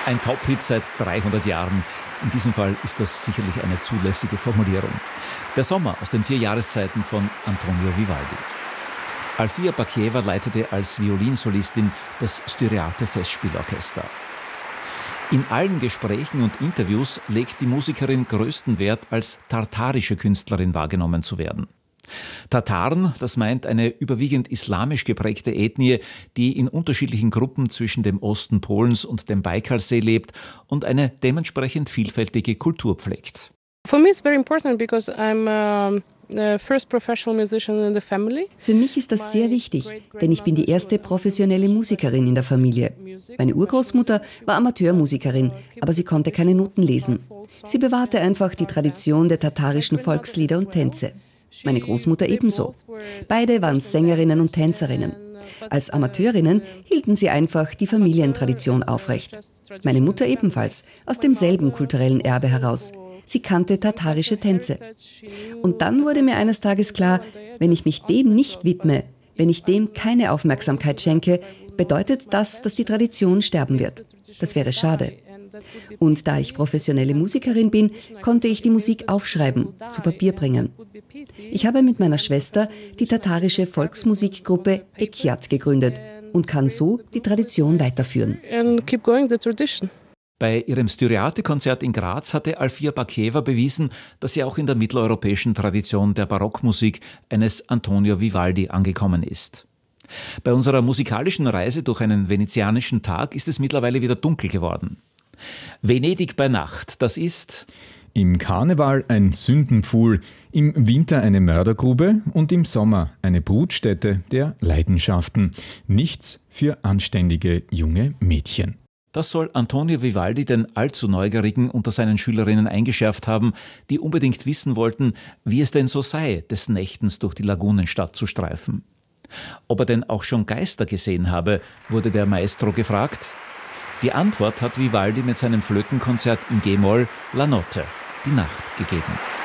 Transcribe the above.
Ein Top-Hit seit 300 Jahren. In diesem Fall ist das sicherlich eine zulässige Formulierung. Der Sommer aus den 4 Jahreszeiten von Antonio Vivaldi. Alfia Bakieva leitete als Violinsolistin das Styriate Festspielorchester. In allen Gesprächen und Interviews legt die Musikerin größten Wert, als tartarische Künstlerin wahrgenommen zu werden. Tataren, das meint eine überwiegend islamisch geprägte Ethnie, die in unterschiedlichen Gruppen zwischen dem Osten Polens und dem Baikalsee lebt und eine dementsprechend vielfältige Kultur pflegt. For me it's very important because I'm the first professional musician in the family. Für mich ist das sehr wichtig, denn ich bin die erste professionelle Musikerin in der Familie. Meine Urgroßmutter war Amateurmusikerin, aber sie konnte keine Noten lesen. Sie bewahrte einfach die Tradition der tatarischen Volkslieder und Tänze. Meine Großmutter ebenso. Beide waren Sängerinnen und Tänzerinnen. Als Amateurinnen hielten sie einfach die Familientradition aufrecht. Meine Mutter ebenfalls, aus demselben kulturellen Erbe heraus. Sie kannte tatarische Tänze. Und dann wurde mir eines Tages klar, wenn ich mich dem nicht widme, wenn ich dem keine Aufmerksamkeit schenke, bedeutet das, dass die Tradition sterben wird. Das wäre schade. Und da ich professionelle Musikerin bin, konnte ich die Musik aufschreiben, zu Papier bringen. Ich habe mit meiner Schwester die tatarische Volksmusikgruppe Ekiat gegründet und kann so die Tradition weiterführen. Bei ihrem Styriate-Konzert in Graz hatte Alfia Bakieva bewiesen, dass sie auch in der mitteleuropäischen Tradition der Barockmusik eines Antonio Vivaldi angekommen ist. Bei unserer musikalischen Reise durch einen venezianischen Tag ist es mittlerweile wieder dunkel geworden. Venedig bei Nacht, das ist im Karneval ein Sündenpfuhl, im Winter eine Mördergrube und im Sommer eine Brutstätte der Leidenschaften. Nichts für anständige junge Mädchen. Das soll Antonio Vivaldi den allzu Neugierigen unter seinen Schülerinnen eingeschärft haben, die unbedingt wissen wollten, wie es denn so sei, des Nächtens durch die Lagunenstadt zu streifen. Ob er denn auch schon Geister gesehen habe, wurde der Maestro gefragt. Die Antwort hat Vivaldi mit seinem Flötenkonzert in G-Moll La Notte, die Nacht, gegeben.